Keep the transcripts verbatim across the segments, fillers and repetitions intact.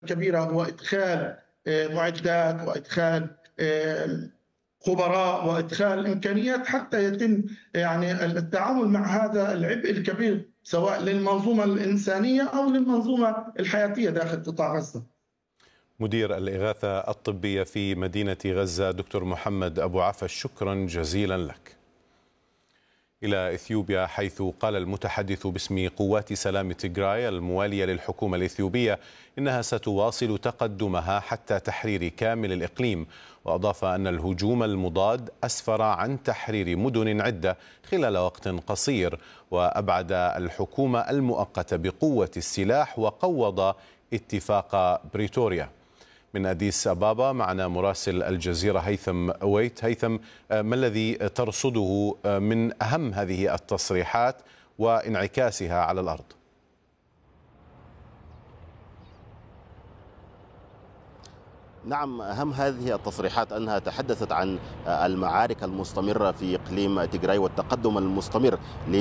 كبيرة وإدخال آه، معدات وإدخال آه، خبراء وإدخال إمكانيات حتى يتم يعني التعامل مع هذا العبء الكبير سواء للمنظومة الإنسانية أو للمنظومة الحياتية داخل قطاع غزة. مدير الإغاثة الطبية في مدينة غزة دكتور محمد أبو عفش، شكرا جزيلا لك. إلى إثيوبيا، حيث قال المتحدث باسم قوات سلام تيغراي الموالية للحكومة الإثيوبية إنها ستواصل تقدمها حتى تحرير كامل الإقليم، وأضاف أن الهجوم المضاد أسفر عن تحرير مدن عدة خلال وقت قصير، وأبعد الحكومة المؤقتة بقوة السلاح وقوض اتفاق بريتوريا. من أديس أبابا معنا مراسل الجزيرة هيثم أويت. هيثم، ما الذي ترصده من أهم هذه التصريحات وانعكاسها على الأرض؟ نعم، أهم هذه التصريحات أنها تحدثت عن المعارك المستمرة في إقليم تيغراي والتقدم المستمر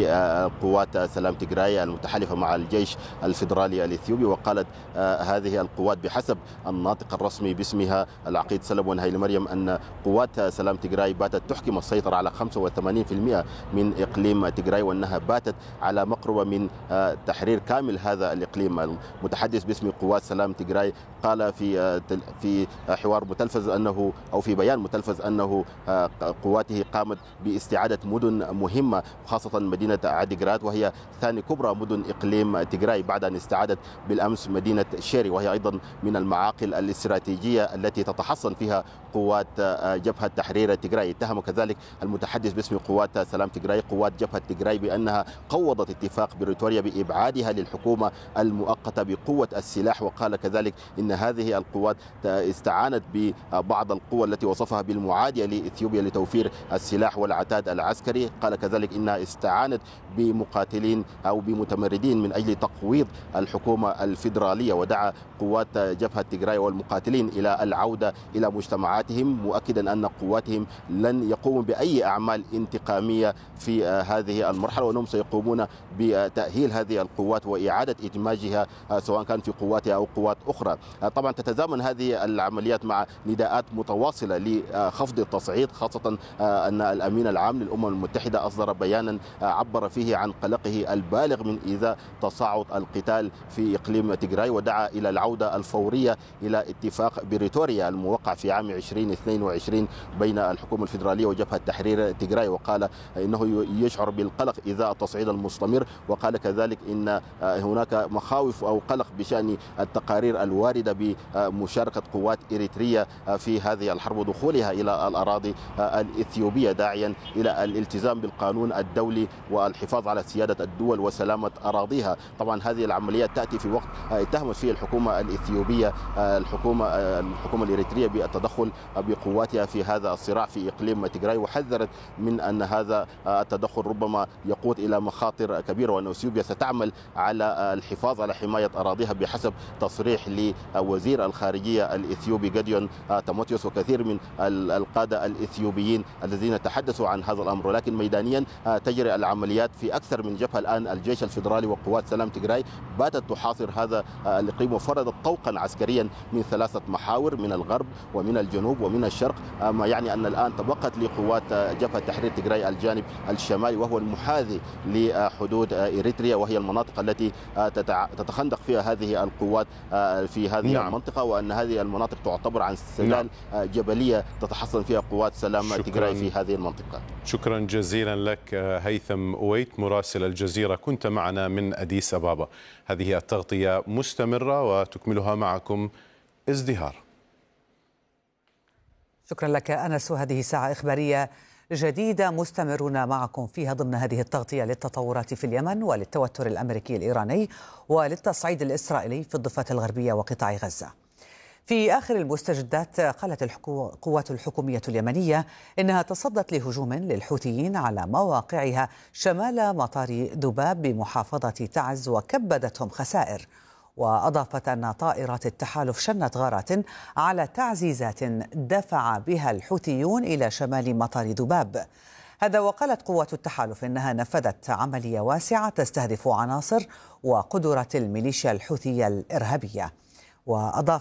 لقوات سلام تيغراي المتحالفة مع الجيش الفيدرالي الإثيوبي. وقالت هذه القوات بحسب الناطق الرسمي باسمها العقيد سلمون هايل مريم أن قوات سلام تيغراي باتت تحكم السيطرة على خمسة وثمانين بالمئة من إقليم تيغراي، وأنها باتت على مقربة من تحرير كامل هذا الإقليم. المتحدث باسم قوات سلام تيغراي قال في في حوار متلفز أنه أو في بيان متلفز أنه قواته قامت باستعادة مدن مهمة، خاصة مدينة عديغراد وهي ثاني كبرى مدن إقليم تيغراي بعد أن استعادت بالأمس مدينة شيري، وهي أيضا من المعاقل الاستراتيجية التي تتحصن فيها قوات جبهة تحرير تيغراي. اتهم كذلك المتحدث باسم قوات سلام تيغراي قوات جبهة تيغراي بأنها قوضت اتفاق بريتوريا بإبعادها للحكومة المؤقتة بقوة السلاح، وقال كذلك إن هذه القوات استعانت ببعض القوى التي وصفها بالمعادية لإثيوبيا لتوفير السلاح والعتاد العسكري. قال كذلك إنها استعانت بمقاتلين أو بمتمردين من أجل تقويض الحكومة الفيدرالية، ودعا قوات جبهة تيغراي والمقاتلين إلى العودة إلى مجتمعاتهم، مؤكدا أن قواتهم لن يقوموا بأي أعمال انتقامية في هذه المرحلة، وأنهم سيقومون بتأهيل هذه القوات وإعادة إدماجها سواء كان في قواتها أو قوات أخرى. طبعا تتزامن هذه العمليات مع نداءات متواصلة لخفض التصعيد، خاصة أن الأمين العام للأمم المتحدة أصدر بيانا عبر فيه عن قلقه البالغ من إيذاء تصاعد القتال في إقليم تيغراي، ودعا إلى العودة الفورية إلى اتفاق بريتوريا الموقع في عام ألفين واثنين وعشرين بين الحكومة الفيدرالية وجبهة تحرير تيغراي، وقال إنه يشعر بالقلق إيذاء التصعيد المستمر. وقال كذلك إن هناك مخاوف أو قلق بشأن التقارير الواردة بمشاركة قوات إريتريا في هذه الحرب ودخولها إلى الأراضي الإثيوبية، داعيا إلى الالتزام بالقانون الدولي والحفاظ على سيادة الدول وسلامة أراضيها. طبعا هذه العمليات تأتي في وقت اتهمت فيه الحكومة الإثيوبية الحكومة الحكومة الإريترية بالتدخل بقواتها في هذا الصراع في إقليم تيغراي، وحذرت من أن هذا التدخل ربما يقود إلى مخاطر كبيرة، وأن إثيوبيا ستعمل على الحفاظ على حماية أراضيها بحسب تصريح لوزير الخارجية الإثيوبي جاديون تيموثيوس وكثير من القادة الإثيوبيين الذين تحدثوا عن هذا الأمر. ولكن ميدانيا تجري العمليات في أكثر من جبهة الآن. الجيش الفيدرالي وقوات سلام تيغراي باتت تحاصر هذا الإقليم وفرضت طوقا عسكريا من ثلاثة محاور، من الغرب ومن الجنوب ومن الشرق، ما يعني أن الآن تبقت لقوات جبهة تحرير تيغراي الجانب الشمالي وهو المحاذي لحدود إريتريا، وهي المناطق التي تتخندق فيها هذه القوات في هذه نعم. المنطقة، وأن هذه المناطق تعتبر عن سلال نعم. جبلية تتحصن فيها قوات سلام تيغراي في هذه المنطقة. شكرا جزيلا لك هيثم أويت مراسل الجزيرة، كنت معنا من أديس أبابا. هذه التغطية مستمرة وتكملها معكم ازدهار. شكرا لك أنس، وهذه ساعة إخبارية جديدة مستمرون معكم فيها ضمن هذه التغطية للتطورات في اليمن وللتوتر الأمريكي الإيراني وللتصعيد الإسرائيلي في الضفة الغربية وقطاع غزة. في آخر المستجدات قالت القوات الحكومية اليمنية إنها تصدت لهجوم للحوثيين على مواقعها شمال مطار ذباب بمحافظة تعز وكبدتهم خسائر، وأضافت أن طائرات التحالف شنت غارات على تعزيزات دفع بها الحوثيون إلى شمال مطار ذباب. هذا وقالت قوات التحالف إنها نفذت عملية واسعة تستهدف عناصر وقدرة الميليشيا الحوثية الإرهابية. وأضاف